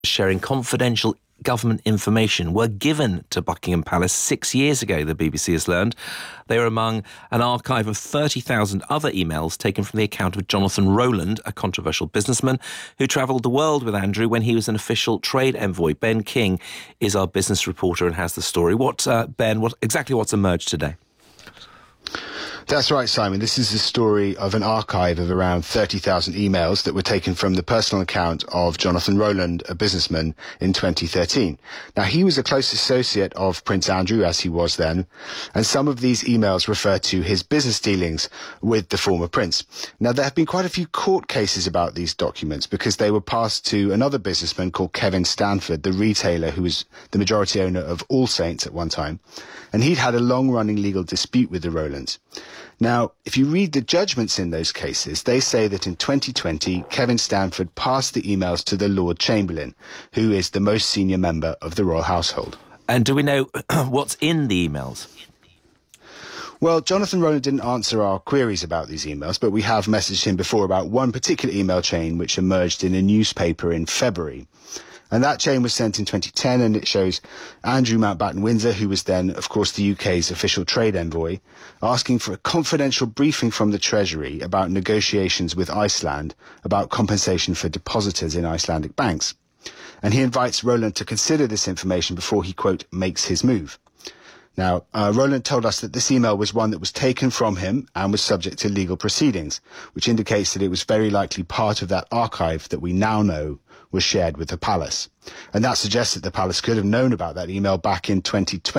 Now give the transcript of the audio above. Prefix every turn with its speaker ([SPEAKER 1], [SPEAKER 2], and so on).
[SPEAKER 1] sharing confidential government information were given to Buckingham Palace 6 years ago, the BBC has learned. They are among an archive of 30,000 other emails taken from the account of Jonathan Rowland, a controversial businessman who travelled the world with Andrew when he was an official trade envoy. Ben King is our business reporter and has the story. Ben, exactly what's emerged today?
[SPEAKER 2] That's right, Simon. This is the story of an archive of around 30,000 emails that were taken from the personal account of Jonathan Rowland, a businessman, in 2013. Now, he was a close associate of Prince Andrew, as he was then, and some of these emails refer to his business dealings with the former prince. Now, there have been quite a few court cases about these documents because they were passed to another businessman called Kevin Stanford, the retailer who was the majority owner of All Saints at one time, and he'd had a long-running legal dispute with the Rowlands. Now, if you read the judgments in those cases, they say that in 2020, Kevin Stanford passed the emails to the Lord Chamberlain, who is the most senior member of the royal household.
[SPEAKER 1] And do we know what's in the emails?
[SPEAKER 2] Well, Jonathan Rowland didn't answer our queries about these emails, but we have messaged him before about one particular email chain which emerged in a newspaper in February. And that chain was sent in 2010, and it shows Andrew Mountbatten-Windsor, who was then, of course, the UK's official trade envoy, asking for a confidential briefing from the Treasury about negotiations with Iceland about compensation for depositors in Icelandic banks. And he invites Rowland to consider this information before he, quote, makes his move. Now, Rowland told us that this email was one that was taken from him and was subject to legal proceedings, which indicates that it was very likely part of that archive that we now know was shared with the palace. And that suggests that the palace could have known about that email back in 2020.